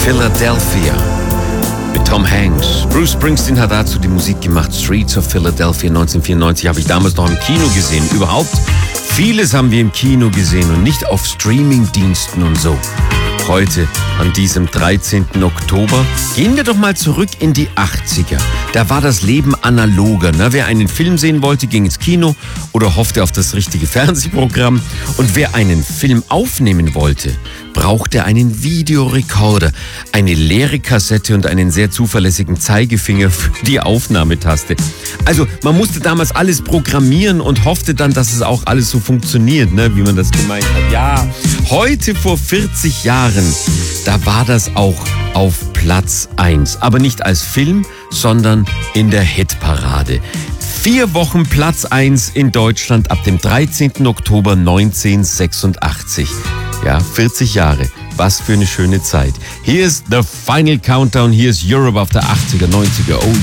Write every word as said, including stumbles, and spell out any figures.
Philadelphia mit Tom Hanks. Bruce Springsteen hat dazu die Musik gemacht. Streets of Philadelphia neunzehnhundertvierundneunzig habe ich damals noch im Kino gesehen. Überhaupt vieles haben wir im Kino gesehen und nicht auf Streamingdiensten und so. Heute, an diesem dreizehnten Oktober, gehen wir doch mal zurück in die achtziger. Da war das Leben analoger. Ne? Wer einen Film sehen wollte, ging ins Kino oder hoffte auf das richtige Fernsehprogramm. Und wer einen Film aufnehmen wollte, brauchte einen Videorekorder, eine leere Kassette und einen sehr zuverlässigen Zeigefinger für die Aufnahmetaste. Also man musste damals alles programmieren und hoffte dann, dass es auch alles so funktioniert, ne? Wie man das gemeint hat. Ja, heute vor vierzig Jahren, da war das auch auf Platz eins. Aber nicht als Film, sondern in der Hitparade. Vier Wochen Platz eins in Deutschland ab dem dreizehnten Oktober neunzehnhundertsechsundachtzig. Ja, vierzig Jahre. Was für eine schöne Zeit. Hier ist The Final Countdown. Hier ist Europe auf der achtziger, neunziger. Oh